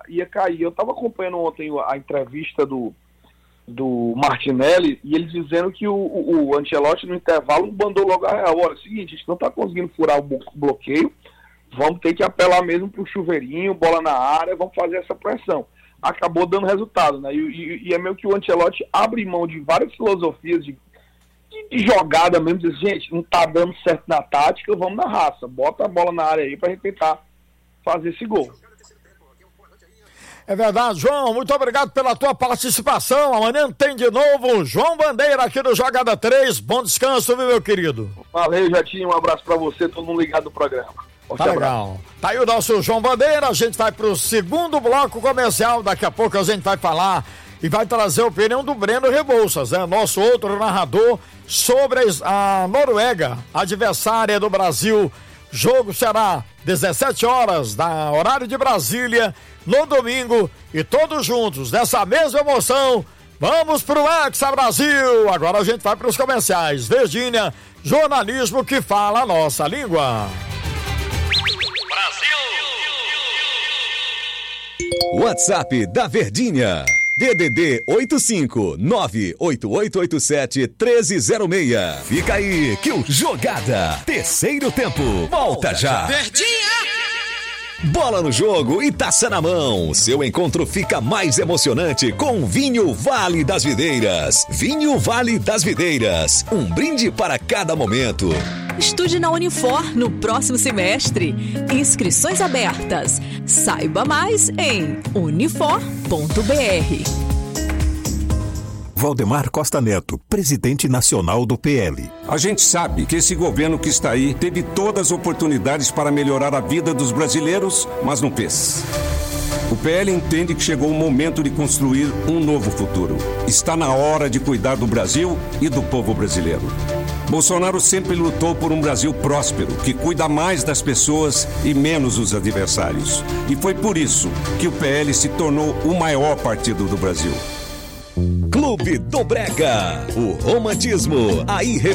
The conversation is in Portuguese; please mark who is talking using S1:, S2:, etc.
S1: ia cair. Eu estava acompanhando ontem a entrevista do Martinelli e ele dizendo que o Ancelotti no intervalo mandou logo a real. Olha, é o seguinte, a gente não está conseguindo furar o bloqueio, vamos ter que apelar mesmo para o chuveirinho, bola na área, vamos fazer essa pressão. Acabou dando resultado, né? E é meio que o Ancelotti abre mão de várias filosofias de jogada mesmo, diz, gente, não tá dando certo na tática, vamos na raça, bota a bola na área aí pra gente tentar fazer esse gol.
S2: É verdade, João, muito obrigado pela tua participação. Amanhã tem de novo João Bandeira aqui no Jogada 3. Bom descanso, viu, meu querido?
S1: Valeu, Jatinho, um abraço pra você, todo mundo ligado no programa.
S2: Tá legal. Tá aí o nosso João Bandeira, a gente vai pro segundo bloco comercial, daqui a pouco a gente vai falar e vai trazer a opinião do Breno Rebouças, nosso outro narrador, sobre a Noruega, adversária do Brasil. Jogo será 17 horas, horário de Brasília, no domingo, e todos juntos, nessa mesma emoção, vamos pro Hexa Brasil. Agora a gente vai pros comerciais. Verdinha, jornalismo que fala a nossa língua.
S3: Brasil!
S4: WhatsApp da Verdinha. DDD 85988871306. Fica aí que o Jogada Terceiro Tempo volta já.
S3: Verdinha!
S4: Bola no jogo e taça na mão. Seu encontro fica mais emocionante com Vinho Vale das Videiras. Vinho Vale das Videiras. Um brinde para cada momento.
S5: Estude na Unifor no próximo semestre. Inscrições abertas. Saiba mais em unifor.br.
S6: Valdemar Costa Neto, presidente nacional do PL.
S7: A gente sabe que esse governo que está aí teve todas as oportunidades para melhorar a vida dos brasileiros, mas não fez. O PL entende que chegou o momento de construir um novo futuro. Está na hora de cuidar do Brasil e do povo brasileiro. Bolsonaro sempre lutou por um Brasil próspero, que cuida mais das pessoas e menos dos adversários. E foi por isso que o PL se tornou o maior partido do Brasil.
S4: Clube do Brega, o romantismo, a